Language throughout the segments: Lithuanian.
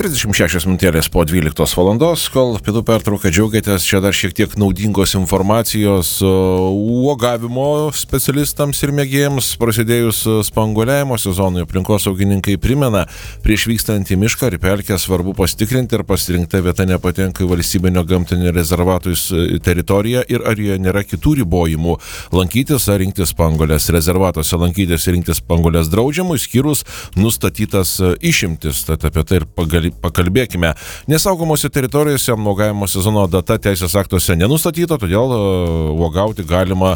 36 minutėlės po 12 valandos, kol pietų pertrauką džiaugiatės, čia dar šiek tiek naudingos informacijos uogavimo specialistams ir mėgėjams. Prasidėjus spanguoliavimo sezonui, aplinkosaugininkai primena, prieš vykstant į mišką ar pelkę svarbu pasitikrinti, ar pasirinkta vieta nepatenka į valstybinio gamtinio rezervato teritoriją ir ar joje nėra kitų ribojimų lankytis ar rinktis spanguolės. Rezervatuose lankytis ir rinktis spanguolės draudžiamų, išskyrus nustatytas išimtis. Tad apie tai ir pakalbėkime. Nesaugomose teritorijose uogavimo sezono data teisės aktuose nenustatyta, todėl uogauti galima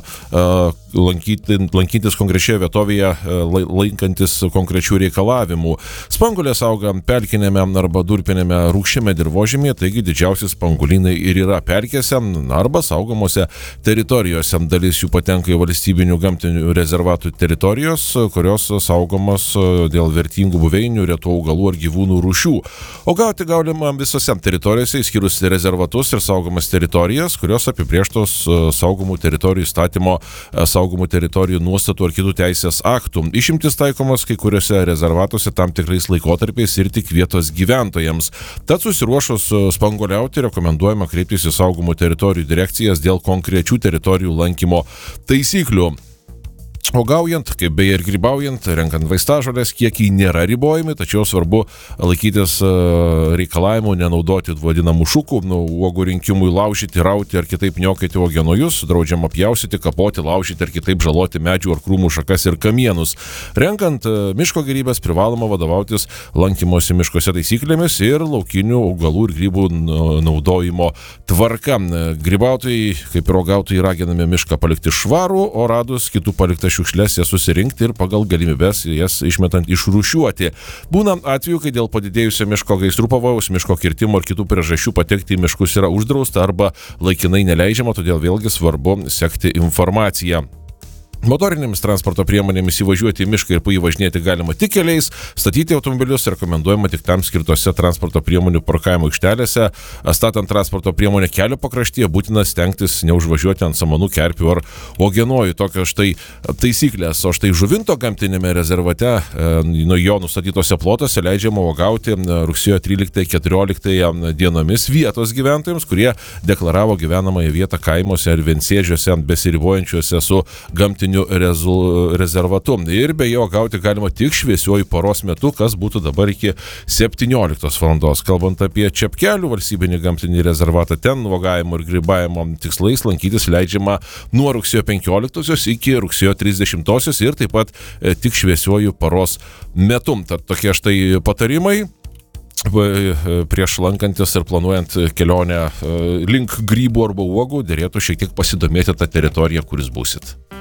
lankytis konkrečioje vietovėje, laikantis konkrečių reikalavimų. Spanguolės auga pelkinėme arba durpinėme rūgščiame dirvožemyje, taigi didžiausi spanguolynai ir yra pelkėse arba saugomose teritorijose. Dalis jų patenka į valstybinių gamtinių rezervatų teritorijos, kurios saugomos dėl vertingų buveinių, retų augalų ar gyvūnų rūšių. O gauti galima visose teritorijose, išskyrus rezervatus ir saugomas teritorijas, kurios apibrėžtos saugomų teritorijų įstatymo, saugomų teritorijų nuostatų ar kitų teisės aktų. Išimtis taikomas kai kuriuose rezervatuose tam tikrais laikotarpiais ir tik vietos gyventojams. Tad susiruošus spanguoliauti rekomenduojama kreiptis į saugomų teritorijų direkcijas dėl konkrečių teritorijų lankymo taisyklių. Uogaujant, kaip beje ir grybaujant, renkant vaistažolės, kiekiai nėra ribojami, tačiau svarbu laikytis reikalavimų, nenaudoti vadinamų šukų, uogų rinkimui laužyti, rauti ar kitaip niokyti uogienojus, draudžiama pjaustyti, kapoti, laužyti ar kitaip žaloti medžių ar krūmų šakas ir kamienus. Renkant miško gėrybes privaloma vadovautis lankymosi miškose taisyklėmis ir laukinių augalų ir grybų naudojimo tvarka. Grybautojai, kaip ir uogautojai, raginami mišką palikti švarų, o radus kitų paliktą šiukšlės jas susirinkti ir pagal galimybės jas išmetant išrūšiuoti. Būna atveju, kai dėl padidėjusio miško gaisrų pavojaus, miško kirtimo ir kitų priežasčių patekti į miškus yra uždrausta arba laikinai neleidžiama, todėl vėlgi svarbu sekti informaciją. Motorinėmis transporto priemonėmis įvažiuoti į mišką ir po jį važinėti galima tik keliais, statyti automobilius rekomenduojama tik tam skirtose transporto priemonių parkavimo aikštelėse. Statant transporto priemonę kelio pakraštyje būtina stengtis neužvažiuoti ant samanų, kerpių ar uogienojų. Tokios štai taisyklės. O štai Žuvinto gamtinėme rezervate nuo jo nustatytose plotose leidžiama uogauti rugsėjo 13-14 dienomis vietos gyventojams, kurie deklaravo gyvenamąją vietą kaimuose ar viensėdžiuose besiribojančiuose su gamtiniu rezervatu. Ir be jo gauti galima tik šviesiuoju paros metu, kas būtų dabar iki 17 valandos. Kalbant apie Čepkelių valstybinį gamtinį rezervatą, ten uogavimo ir grybavimo tikslais lankytis leidžiama nuo rugsėjo 15 iki rugsėjo 30 ir taip pat tik šviesiuoju paros metu. Tad tokie štai patarimai prieš lankantis ir planuojant kelionę link grybų arba uogų, dėrėtų šiek tiek pasidomėti tą teritoriją, kuris būsit.